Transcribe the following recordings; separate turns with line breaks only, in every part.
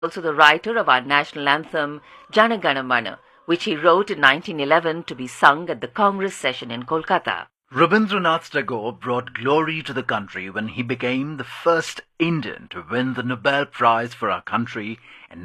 Also the writer of our national anthem, Jana Gana Mana, which he wrote in 1911 to be sung at the Congress session in Kolkata.
Rabindranath Tagore brought glory to the country when he became the first Indian to win the Nobel Prize for our country in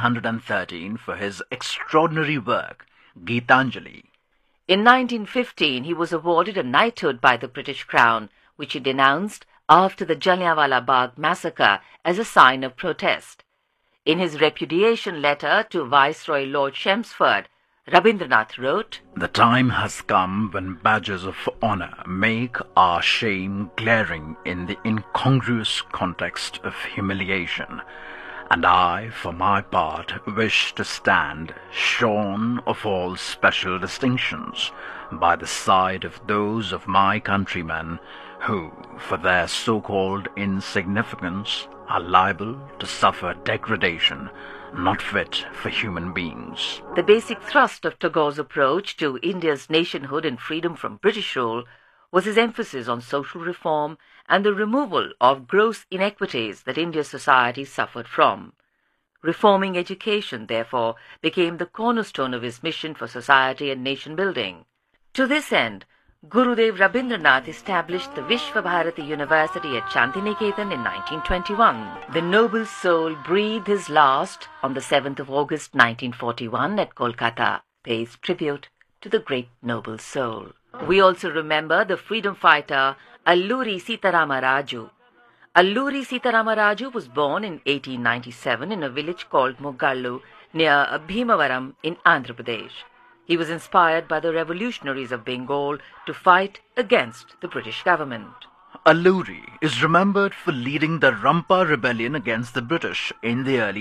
1913 for his extraordinary work, Geetanjali.
In 1915, he was awarded a knighthood by the British Crown, which he denounced after the Jallianwala Bagh massacre as a sign of protest. In his repudiation letter to Viceroy Lord Chelmsford, Rabindranath wrote,
"The time has come when badges of honor make our shame glaring in the incongruous context of humiliation, and I, for my part, wish to stand, shorn of all special distinctions, by the side of those of my countrymen who, for their so-called insignificance, are liable to suffer degradation not fit for human beings."
The basic thrust of Tagore's approach to India's nationhood and freedom from British rule was his emphasis on social reform and the removal of gross inequities that India's society suffered from. Reforming education, therefore, became the cornerstone of his mission for society and nation building. To this end, Gurudev Rabindranath established the Vishwabharati University at Shantiniketan in 1921. The noble soul breathed his last on the 7th of August 1941 at Kolkata, pays tribute to the great noble soul. We also remember the freedom fighter Alluri Sitarama Raju. Alluri Sitarama Raju was born in 1897 in a village called Mugallu near Bhimavaram in Andhra Pradesh. He was inspired by the revolutionaries of Bengal to fight against the British government.
Alluri is remembered for leading the Rampa Rebellion against the British in the early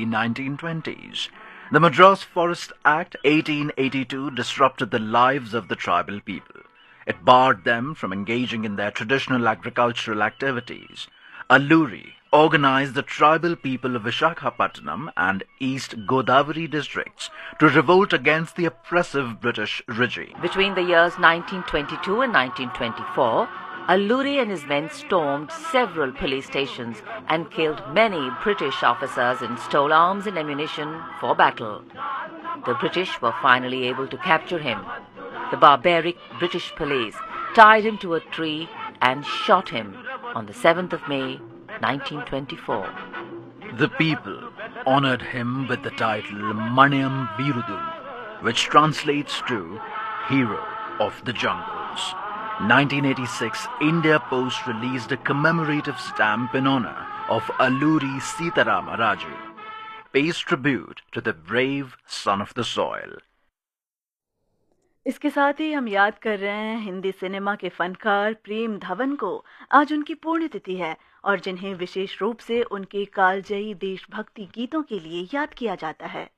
1920s. The Madras Forest Act 1882 disrupted the lives of the tribal people. It barred them from engaging in their traditional agricultural activities. Alluri organized the tribal people of Visakhapatnam and East Godavari districts to revolt against the oppressive British regime.
Between the years 1922 and 1924, Alluri and his men stormed several police stations and killed many British officers and stole arms and ammunition for battle. The British were finally able to capture him. The barbaric British police tied him to a tree and shot him on the 7th of May, 1924.
The people honored him with the title Maniam Virudu, which translates to Hero of the Jungles. 1986, India Post released a commemorative stamp in honor of Alluri Sitarama Raju, pays tribute to the brave son of the soil.
इसके साथ ही हम याद कर रहे हैं Hindi cinema के फनकार प्रेम धवन को। आज उनकी पुण्यतिथि है और जिन्हें विशेष रूप से उनके कालजयी देशभक्ति गीतों के लिए याद किया जाता है।